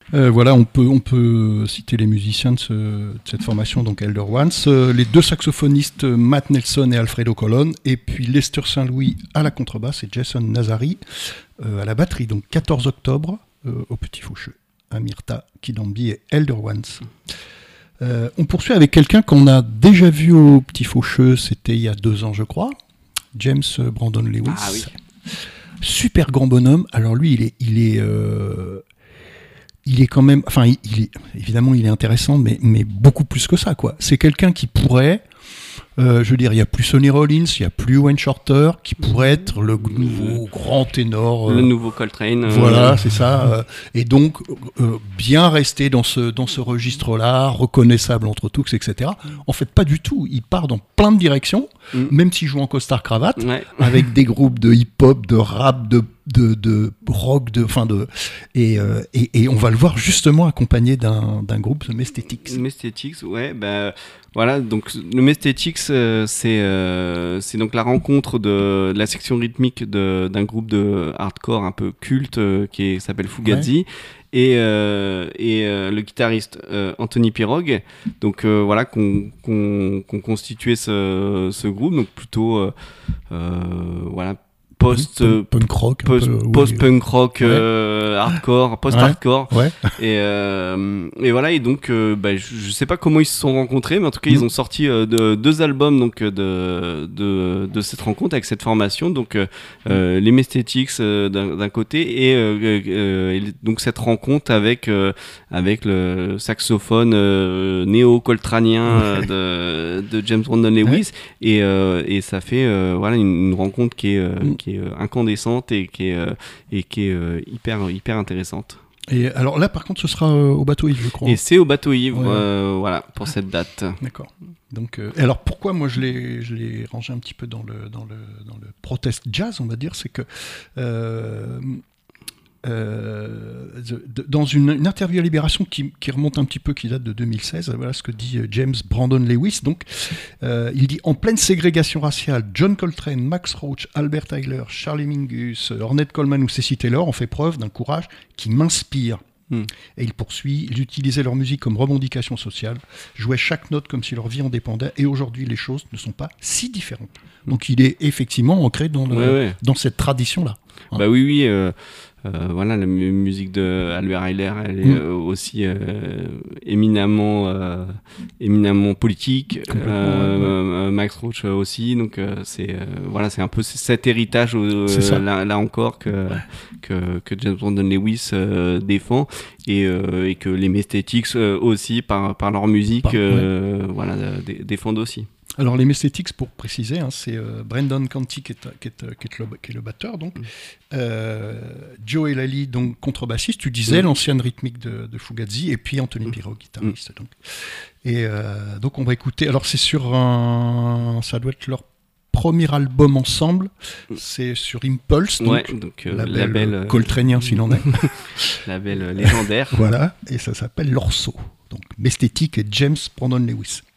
Voilà, on peut citer les musiciens de cette formation, donc Elder Ones, les deux saxophonistes Matt Nelson et Alfredo Colon, et puis Lester Saint-Louis à la contrebasse et Jason Nazari à la batterie. Donc 14 octobre au Petit Faucheux, Amirta Kidambi et Elder Ones. On poursuit avec quelqu'un qu'on a déjà vu au Petit Faucheux, c'était il y a 2 ans je crois, James Brandon Lewis. Ah oui. Super grand bonhomme. Alors lui, il est quand même, enfin, évidemment, il est intéressant, mais beaucoup plus que ça, quoi. C'est quelqu'un qui pourrait, je veux dire, il n'y a plus Sonny Rollins, il n'y a plus Wayne Shorter, qui pourrait être le nouveau grand ténor. Le nouveau Coltrane. Voilà, c'est ça. Et donc, bien rester dans ce registre-là, reconnaissable entre tous, etc. En fait, pas du tout. Il part dans plein de directions, même s'il joue en costard-cravate, avec des groupes de hip-hop, de rap, de rock, et on va le voir justement accompagné d'un groupe de Mestetics. Mestetics, ouais, voilà, donc le Mestetics, c'est donc la rencontre de la section rythmique d'un groupe de hardcore un peu culte qui s'appelle Fugazi. Ouais. Et le guitariste Anthony Pirog, donc voilà, qu'on constitué ce groupe, donc plutôt voilà, post-punk rock, post-punk rock, hardcore, post-hardcore. Ouais. Et voilà, et donc je sais pas comment ils se sont rencontrés, mais en tout cas ils ont sorti 2 albums donc de cette rencontre avec cette formation, donc les Mestetics d'un côté et donc cette rencontre avec le saxophone néo-coltranien de James Brandon Lewis, et ça fait voilà une rencontre qui est incandescente et qui est hyper intéressante. Et alors là, par contre, ce sera au Bateau Ivre, je crois. Et c'est au Bateau Ivre, voilà, pour cette date. D'accord. Donc, alors pourquoi moi je l'ai rangé un petit peu dans le protest jazz, on va dire, c'est que dans une interview à Libération qui remonte un petit peu, qui date de 2016, voilà ce que dit James Brandon Lewis. Donc, il dit: en pleine ségrégation raciale, John Coltrane, Max Roach, Albert Tyler, Charlie Mingus, Ornette Coleman ou Ceci Taylor ont fait preuve d'un courage qui m'inspire. Et il poursuit: ils utilisaient leur musique comme revendication sociale, jouaient chaque note comme si leur vie en dépendait, et aujourd'hui les choses ne sont pas si différentes. Donc il est effectivement ancré dans cette tradition-là. Bah oui. Voilà, la musique de Albert Ayler, elle est aussi éminemment politique. Max Roach aussi, donc c'est un peu cet héritage là encore que James Brandon Lewis défend, et que les Mestetics aussi par leur musique défendent aussi. Alors les Mestetics, pour préciser, c'est Brendan Canty qui est le batteur, donc Joe Elali, donc contrebassiste, tu disais, l'ancienne rythmique de Fugazi, et puis Anthony Pirog, guitariste. Donc. Et donc on va écouter, alors c'est sur ça doit être leur premier album ensemble, c'est sur Impulse, donc label coltranien s'il en est. Label légendaire. Voilà, et ça s'appelle L'Orso. Donc Mestetic et James Brandon Lewis.